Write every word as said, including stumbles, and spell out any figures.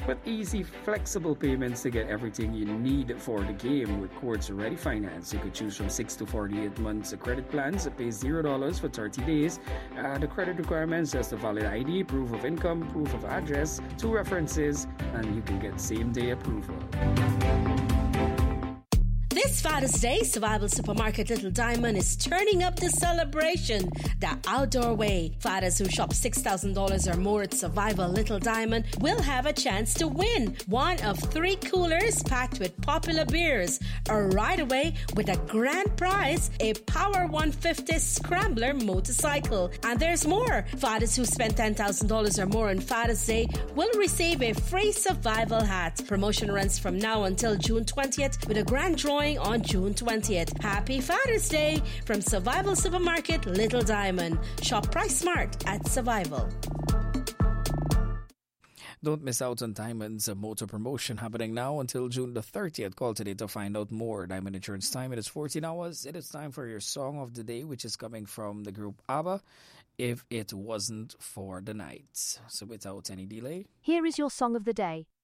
With easy, flexible payments to get everything you need for the game with Quartz Ready Finance. You could choose from six to forty-eight months of credit plans that pay zero dollars for thirty days. Uh, the credit requirements just a valid I D, proof of income, proof of address, two references, and you can get same-day approval. This Father's Day, Survival Supermarket Little Diamond is turning up the celebration the outdoor way. Fathers who shop six thousand dollars or more at Survival Little Diamond will have a chance to win one of three coolers packed with popular beers, a ride away with a grand prize, a Power one fifty Scrambler motorcycle. And there's more. Fathers who spend ten thousand dollars or more on Father's Day will receive a free survival hat. Promotion runs from now until June twentieth with a grand drawing on June twentieth. Happy Father's Day from Survival Supermarket Little Diamond. Shop Price Smart at Survival. Don't miss out on Diamond's motor promotion happening now until June the thirtieth. Call today to find out more. Diamond Insurance time, it is fourteen hours. It is time for your song of the day, which is coming from the group ABBA, If It Wasn't for the Night. So without any delay, here is your song of the day.